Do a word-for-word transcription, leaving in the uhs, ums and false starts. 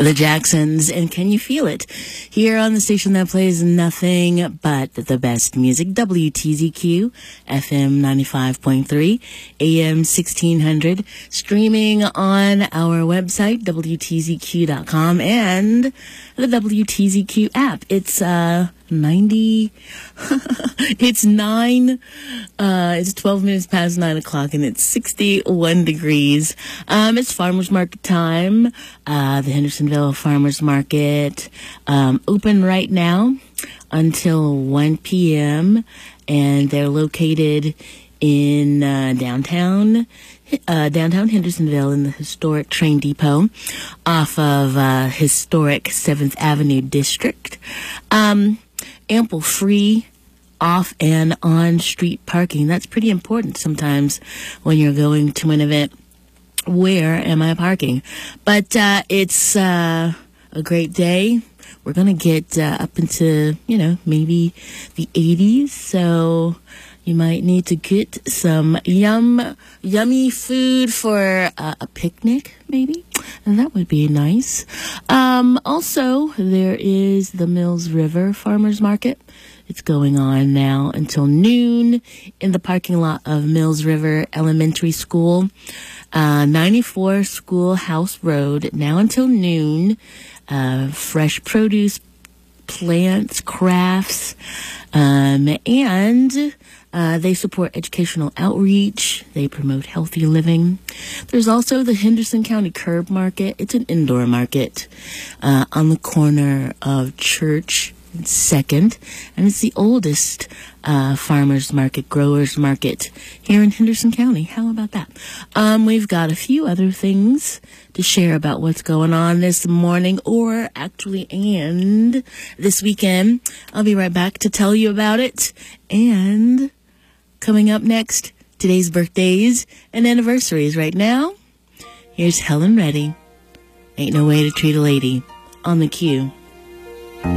The Jacksons, and Can You Feel It? Here on the station that plays nothing but the best music, W T Z Q, F M ninety-five point three, A M sixteen hundred, streaming on our website, W T Z Q dot com, and the W T Z Q app. It's, uh, ninety, it's nine, uh, it's twelve minutes past nine o'clock, and it's sixty-one degrees. Um, it's farmer's market time. Uh, the Hendersonville Farmers Market, um, open right now until one p.m., and they're located in, uh, downtown, uh, downtown Hendersonville in the historic train depot off of, uh, historic seventh Avenue District. Um, ample free off and on street parking. That's pretty important sometimes when you're going to an event. Where am I parking? But uh, it's uh, a great day. We're going to get uh, up into, you know, maybe the eighties. So you might need to get some yum, yummy food for uh, a picnic, maybe. And that would be nice. Um, also, there is the Mills River Farmers Market. It's going on now until noon in the parking lot of Mills River Elementary School, uh, ninety-four Schoolhouse Road, now until noon. Uh, fresh produce, plants, crafts, um, and uh, they support educational outreach. They promote healthy living. There's also the Henderson County Curb Market. It's an indoor market uh, on the corner of Church and Second, and it's the oldest uh, farmers market, growers market here in Henderson County. How about that? Um, we've got a few other things to share about what's going on this morning, or actually, and this weekend. I'll be right back to tell you about it. And coming up next, today's birthdays and anniversaries. Right now, here's Helen Reddy. Ain't No Way to Treat a Lady on the Q.